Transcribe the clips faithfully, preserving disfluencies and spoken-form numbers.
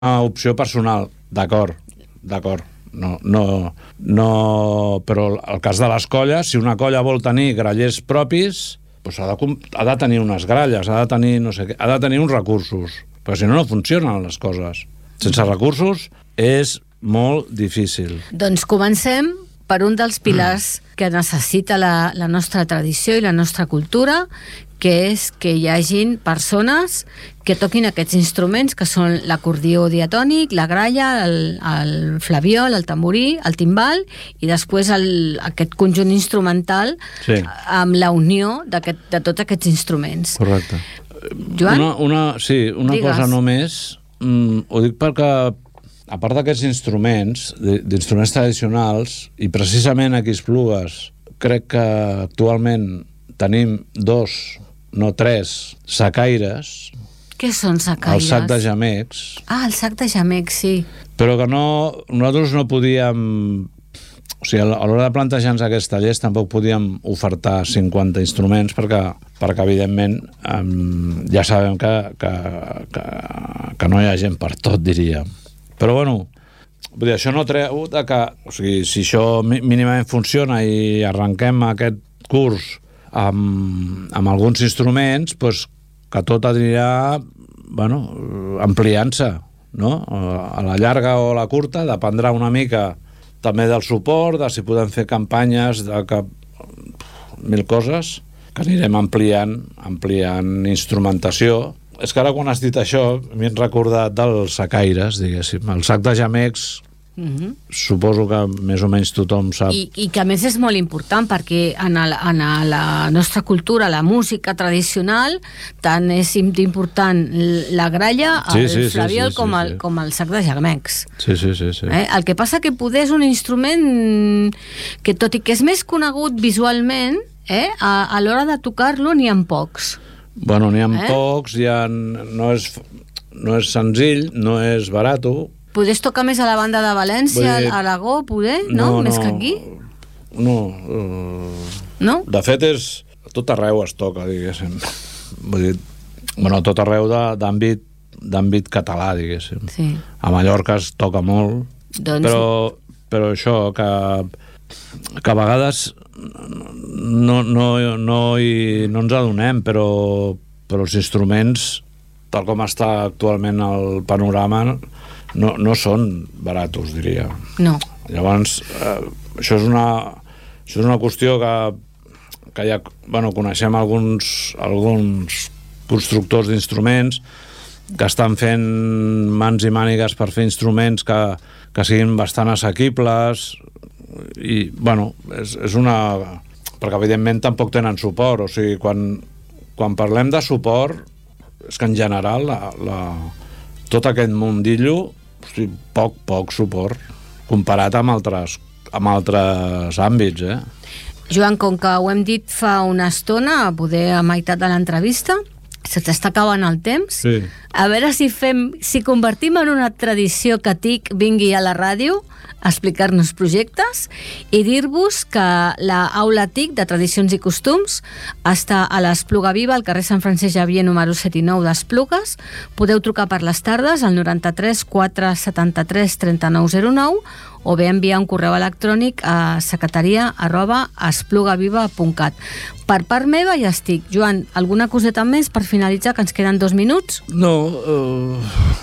opció personal, d'acord, d'acord. No, no, no, però el cas de les colles, si una colla vol tenir grallers propis, doncs ha, de, ha de tenir unes gralles, ha de tenir, no sé què, ha de tenir uns recursos, però si no, no funcionen les coses. Sense recursos és molt difícil. Doncs comencem per un dels pilars mm. que necessita la, la nostra tradició i la nostra cultura, que és que hi hagin persones que toquin aquests instruments, que són l'acordió diatònic, la gralla, el, el flabiol, el tamborí, el timbal, i després el, aquest conjunt instrumental sí. amb la unió de tots aquests instruments. Correcte. Joan? Una, una, sí, una Digues. cosa només, mm, ho dic perquè a part d'aquests instruments, d'instruments tradicionals, i precisament aquí a Esplugues, crec que actualment tenim dos, no tres, sacaires. Què són sacaires? El sac de gemecs. Ah, el sac de gemecs, sí. Però que no, nosaltres no podíem... O sigui, a l'hora de plantejar-nos aquests tallers tampoc podíem ofertar cinquanta instruments perquè, perquè evidentment, um, ja sabem que, que, que, que no hi ha gent per tot, diria. Però, bueno, vull dir, això no treu de que... O sigui, si això mínimament funciona i arrenquem aquest curs amb, amb alguns instruments, doncs que tot anirà, bueno, ampliant-se, no? A la llarga o a la curta dependrà una mica també del suport, de si podem fer campanyes, de que... mil coses, que anirem ampliant, ampliant instrumentació. És que ara quan has dit això m'he recordat dels sacaires, diguéssim. El sac de gemecs, mm-hmm. suposo que més o menys tothom sap. I, i que a més és molt important perquè en, el, en la nostra cultura, la música tradicional, tant és important la gralla, el sí, sí, flabiol, sí, sí, com, el, sí. com el sac de gemecs. Sí, sí, sí. sí. Eh? El que passa que poder és un instrument que, tot i que és més conegut visualment, eh? a, a l'hora de tocar-lo n'hi ha pocs. Bueno, n'hi ha eh? pocs, ja no, és, no és senzill, no és barato. Podés tocar més a la banda de València, dir... a Aragó, poder, no? no? Més no, que aquí? No. Uh... No? De fet, és... tot arreu es toca, diguéssim. Vull dir, bueno, tot arreu d'àmbit d'àmbit català, diguéssim. Sí. A Mallorca es toca molt, doncs... però, però això, que, que a vegades... No, no, no, hi, no ens adonem, però, però els instruments, tal com està actualment el panorama, no, no són baratos, diria. No. Llavors, eh, això, és una, això és una qüestió que, que ja bueno, coneixem alguns, alguns constructors d'instruments que estan fent mans i mànigues per fer instruments que, que siguin bastant assequibles, i, bueno, és, és una... perquè evidentment tampoc tenen suport, o sigui, quan, quan parlem de suport, és que en general la, la, tot aquest mundillo, o sigui, poc, poc suport, comparat amb altres, amb altres àmbits, eh? Joan, com que ho hem dit fa una estona, a poder a meitat de l'entrevista, se t'està acabant el temps, sí. A veure si fem, si convertim en una tradició que T I C vingui a la ràdio a explicar-nos projectes i dir-vos que la Aula T I C de Tradicions i Costums està a l'Espluga Viva, al carrer Sant Francesc Xavier número set i nou d'Esplugues. Podeu trucar per les tardes al noranta-tres quatre setanta-tres trenta-nou zero nou o bé enviar un correu electrònic a secretaria arroba esplugaviva punt cat. Per part meva ja estic. Joan, alguna coseta més per finalitzar, que ens queden dos minuts? No, Uh,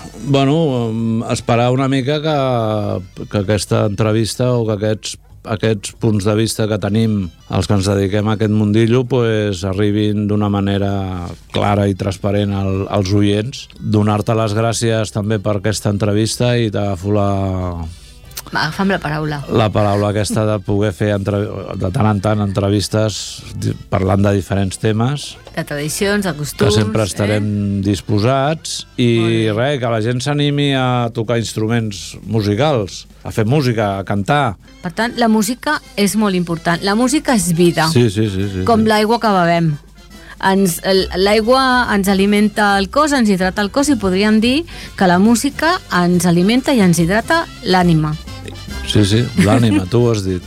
bueno, um, esperar una mica que, que aquesta entrevista o que aquests, aquests punts de vista que tenim els que ens dediquem a aquest mundillo pues, arribin d'una manera clara i transparent al, als oients. Donar-te les gràcies també per aquesta entrevista i t'agafo la... Agafa'm la paraula. La paraula aquesta de poder fer entre... de tant en tant entrevistes parlant de diferents temes. De tradicions, de costums... Que sempre estarem eh? disposats i res, que la gent s'animi a tocar instruments musicals, a fer música, a cantar. Per tant, la música és molt important. La música és vida. Sí, sí, sí. sí Com sí. l'aigua que bevem. Ens, l'aigua ens alimenta el cos, ens hidrata el cos i podríem dir que la música ens alimenta i ens hidrata l'ànima. Sí, sí, l'ànima, tu ho has dit.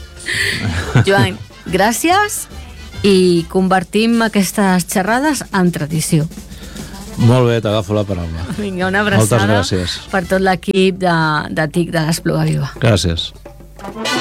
Joan, gràcies i convertim aquestes xerrades en tradició. Molt bé, t'agafo la paraula. Vinga, una abraçada. Moltes gràcies. Per tot l'equip de, de T I C de l'Espluga Viva. Gràcies.